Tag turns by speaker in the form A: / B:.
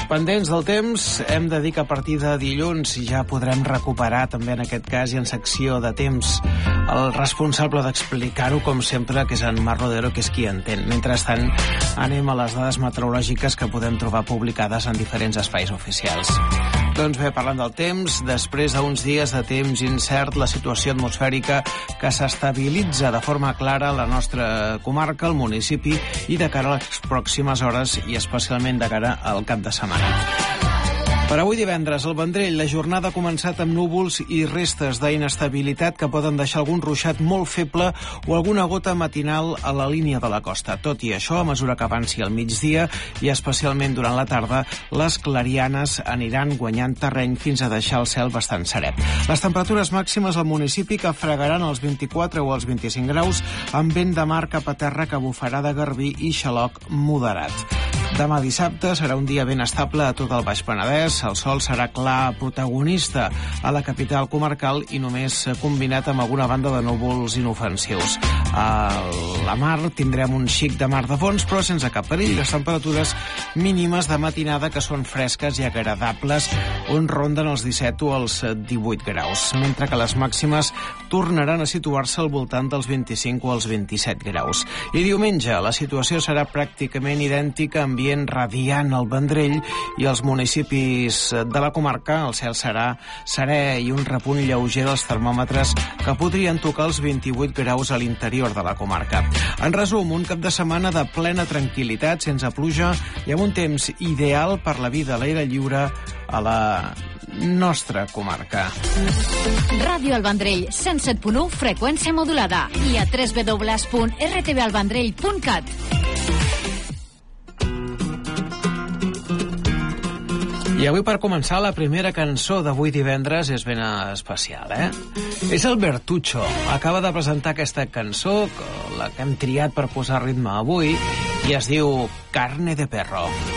A: Pendents del temps, hem de dir que a partir de dilluns ja podrem recuperar, també en aquest cas i en secció de temps, el responsable d'explicar-ho, com sempre, que és en Marc Rodero, que és qui entén. Mentrestant, anem a les dades meteorològiques que podem trobar publicades en diferents espais oficials. Doncs bé, parlant del temps, després d'uns dies de temps incert, la situació atmosfèrica que s'estabilitza de forma clara a la nostra comarca, al municipi, i de cara a les pròximes hores i especialment de cara al cap de setmana. Per avui divendres, al Vendrell, la jornada ha començat amb núvols i restes d'inestabilitat que poden deixar algun ruixat molt feble o alguna gota matinal a la línia de la costa. Tot i això, a mesura que avanci el migdia i especialment durant la tarda, les clarianes aniran guanyant terreny fins a deixar el cel bastant serè. Les temperatures màximes al municipi que fregaran els 24 o els 25 graus amb vent de mar cap a terra que bufarà de garbí i xaloc moderat. Demà dissabte serà un dia ben estable a tot el Baix Penedès. El sol serà clar protagonista a la capital comarcal i només combinat amb alguna banda de núvols inofensius. A la mar tindrem un xic de mar de fons, però sense cap perill. Les temperatures mínimes de matinada que són fresques i agradables, on ronden els 17 o els 18 graus, mentre que les màximes tornaran a situar-se al voltant dels 25 o els 27 graus. I diumenge la situació serà pràcticament idèntica, ambient radiant al Vendrell i als municipis de la comarca. El cel serà serè i un repunt lleuger dels termòmetres que podrien tocar els 28 graus a l'interior de la comarca. En resum, un cap de setmana de plena tranquil·litat, sense pluja i amb un temps ideal per la vida a l'aire lliure a la nostra comarca.
B: Ràdio El Vendrell, 107.1, freqüència modulada, i a www.rtvalvendrell.cat.
A: I avui, per començar, la primera cançó d'avui divendres és ben especial, És el Bertuccio. Acaba de presentar aquesta cançó, la que hem triat per posar ritme avui, i es diu Carne de Perro.